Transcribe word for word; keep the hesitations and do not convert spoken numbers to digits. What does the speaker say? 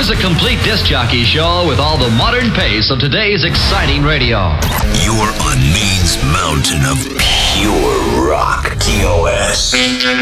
Here's a complete disc jockey show with all the modern pace of today's exciting radio. You're on Maine's mountain of pure rock. T O S.